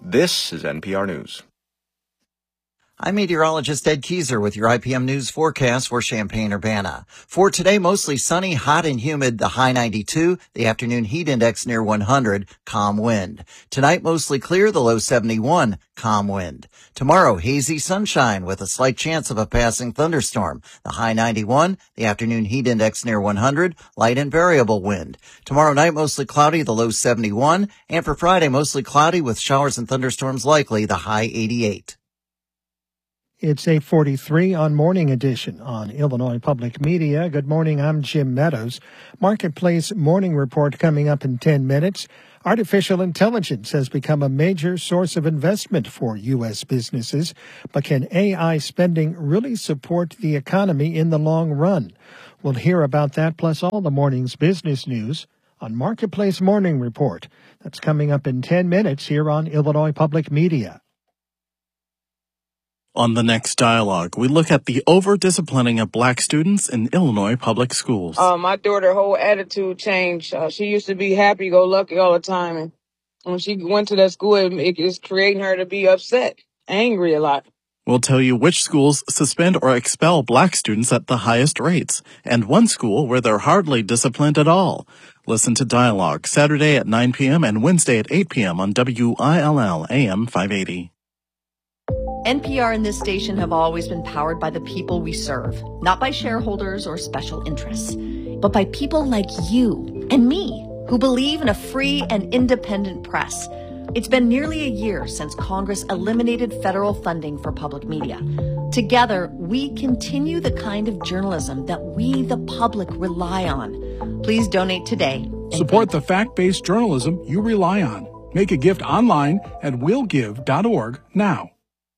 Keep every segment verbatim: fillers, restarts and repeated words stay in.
This is N P R News. I'm meteorologist Ed Keyser with your I P M News forecast for Champaign-Urbana. For today, mostly sunny, hot and humid, the high ninety-two, the afternoon heat index near one hundred, calm wind. Tonight, mostly clear, the low seventy-one, calm wind. Tomorrow, hazy sunshine with a slight chance of a passing thunderstorm. The high ninety-one, the afternoon heat index near one hundred, light and variable wind. Tomorrow night, mostly cloudy, the low seventy-one, and for Friday, mostly cloudy with showers and thunderstorms likely, the high eighty-eight. It's eight forty-three on Morning Edition on Illinois Public Media. Good morning, I'm Jim Meadows. Marketplace Morning Report coming up in ten minutes. Artificial intelligence has become a major source of investment for U S businesses, but can A I spending really support the economy in the long run? We'll hear about that plus all the morning's business news on Marketplace Morning Report. That's coming up in ten minutes here on Illinois Public Media. On the next dialogue, we look at the over-disciplining of black students in Illinois public schools. Uh, my daughter's whole attitude changed. Uh, she used to be happy-go-lucky all the time. And when she went to that school, it, it is creating her to be upset, angry a lot. We'll tell you which schools suspend or expel black students at the highest rates, and one school where they're hardly disciplined at all. Listen to Dialogue Saturday at nine p.m. and Wednesday at eight p.m. on W I L L A M five eighty. N P R and this station have always been powered by the people we serve, not by shareholders or special interests, but by people like you and me who believe in a free and independent press. It's been nearly a year since Congress eliminated federal funding for public media. Together, we continue the kind of journalism that we, the public, rely on. Please donate today. Support the fact-based journalism you rely on. Make a gift online at will give dot org now.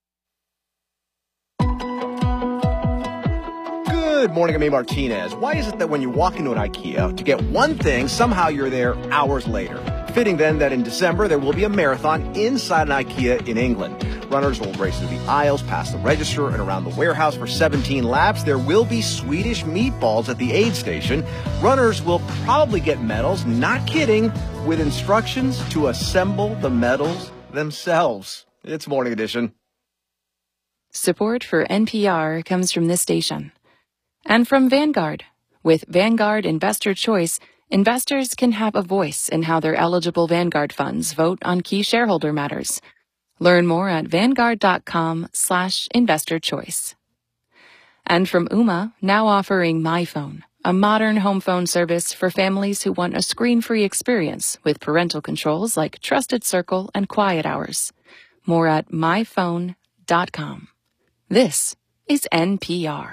Good morning, I'm A. Martinez. Why is it that when you walk into an IKEA to get one thing, somehow you're there hours later? Fitting then that in December there will be a marathon inside an IKEA in England. Runners will race through the aisles, past the register, and around the warehouse for seventeen laps. There will be Swedish meatballs at the aid station. Runners will probably get medals, not kidding, with instructions to assemble the medals themselves. It's Morning Edition. Support for N P R comes from this station. And from Vanguard. With Vanguard Investor Choice, investors can have a voice in how their eligible Vanguard funds vote on key shareholder matters. Learn more at vanguard.com slash investor choice. And from Ooma, now offering MyPhone, a modern home phone service for families who want a screen-free experience with parental controls like Trusted Circle and Quiet Hours. More at my phone dot com. This is N P R.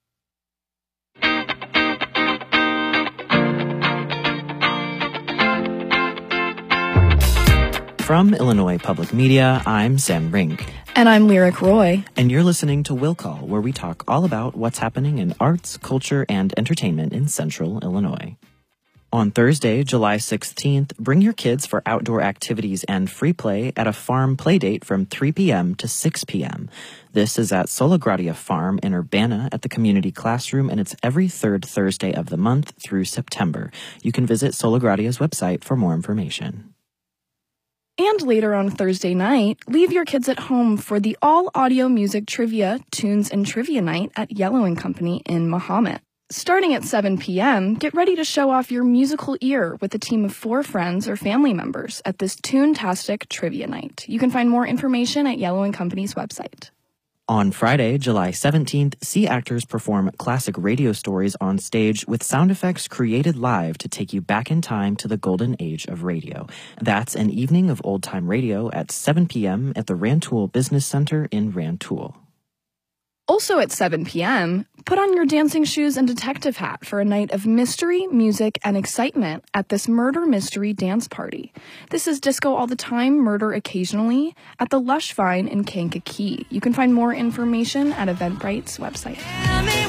From Illinois Public Media, I'm Sam Rink. And I'm Lyric Roy. And you're listening to Will Call, where we talk all about what's happening in arts, culture, and entertainment in central Illinois. On Thursday, July sixteenth, bring your kids for outdoor activities and free play at a farm playdate from three p.m. to six p.m. This is at Solagradia Farm in Urbana at the community classroom, and it's every third Thursday of the month through September. You can visit Solagradia's website for more information. And later on Thursday night, leave your kids at home for the all-audio music trivia, tunes, and trivia night at Yellow and Company in Mahomet. Starting at seven p.m., get ready to show off your musical ear with a team of four friends or family members at this Tune-tastic trivia night. You can find more information at Yellow and Company's website. On Friday, July seventeenth, see actors perform classic radio stories on stage with sound effects created live to take you back in time to the golden age of radio. That's an evening of old-time radio at seven p.m. at the Rantoul Business Center in Rantoul. Also at seven p.m., put on your dancing shoes and detective hat for a night of mystery, music, and excitement at this murder mystery dance party. This is disco all the time, murder occasionally, at the Lush Vine in Kankakee. You can find more information at Eventbrite's website.